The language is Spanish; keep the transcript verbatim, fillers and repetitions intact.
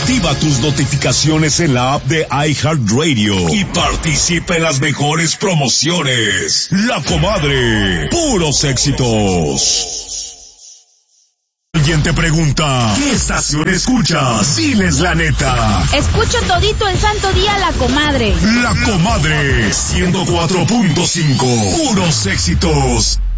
Activa tus notificaciones en la app de iHeartRadio y participa en las mejores promociones. La Comadre, puros éxitos. Alguien te pregunta, ¿qué estación escuchas? Diles la neta. Escucho todito el santo día La Comadre. La Comadre, ciento cuatro punto cinco, puros éxitos.